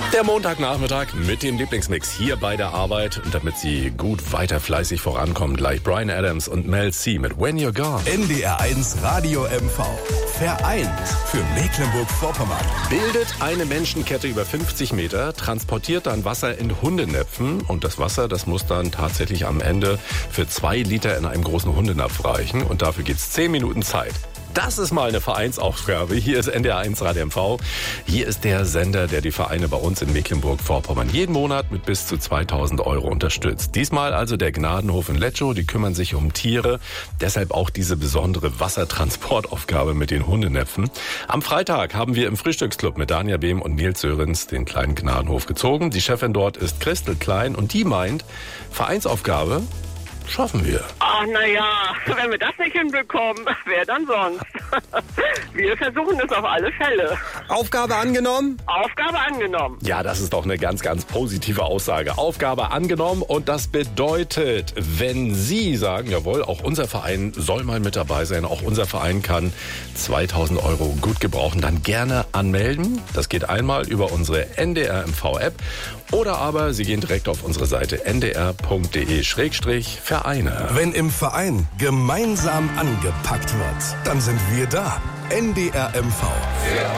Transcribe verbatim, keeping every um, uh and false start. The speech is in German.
Der Montagnachmittag mit dem Lieblingsmix hier bei der Arbeit. Und damit Sie gut weiter fleißig vorankommen, gleich Bryan Adams und Mel C mit When You're Gone. N D R eins Radio M V. Vereint für Mecklenburg-Vorpommern. Bildet eine Menschenkette über fünfzig Meter, transportiert dann Wasser in Hundenäpfen. Und das Wasser, das muss dann tatsächlich am Ende für zwei Liter in einem großen Hundenapf reichen. Und dafür gibt's zehn Minuten Zeit. Das ist mal eine Vereinsaufgabe. Hier ist N D R eins Radio M V. Hier ist der Sender, der die Vereine bei uns in Mecklenburg-Vorpommern jeden Monat mit bis zu zweitausend Euro unterstützt. Diesmal also der Gnadenhof in Letschow. Die kümmern sich um Tiere. Deshalb auch diese besondere Wassertransportaufgabe mit den Hundenäpfen. Am Freitag haben wir im Frühstücksclub mit Dania Behm und Nils Sörens den kleinen Gnadenhof gezogen. Die Chefin dort ist Christel Klein und die meint, Vereinsaufgabe schaffen wir. Ach, naja, wenn wir das nicht hinbekommen, wer dann sonst? Wir versuchen es auf alle Fälle. Aufgabe angenommen? Aufgabe angenommen. Ja, das ist doch eine ganz, ganz positive Aussage. Aufgabe angenommen und das bedeutet, wenn Sie sagen, jawohl, auch unser Verein soll mal mit dabei sein, auch unser Verein kann zweitausend Euro gut gebrauchen, dann gerne anmelden. Das geht einmal über unsere N D R M V App oder aber Sie gehen direkt auf unsere Seite n d r punkt d e Schrägstrich Vereine. Wenn im Verein gemeinsam angepackt wird, dann sind wir da. N D R M V.